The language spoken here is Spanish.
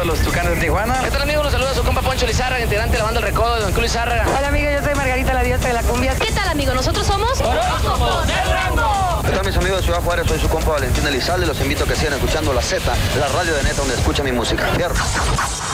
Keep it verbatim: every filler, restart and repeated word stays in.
los Tucanes de Tijuana. ¿Qué tal, amigos? Los saluda su compa Poncho Lizárraga, integrante de la banda El Recodo de Don Julio Lizárraga. Hola, amiga, yo soy Margarita, la diosa de la cumbia. ¿Qué tal, amigo? Nosotros somos... ¡Horóscopos del Rango! ¿Qué tal, mis amigos de Ciudad Juárez? Soy su compa Valentín Elizalde. Los invito a que sigan escuchando La Z, la radio de Neta donde escucha mi música. Fierro.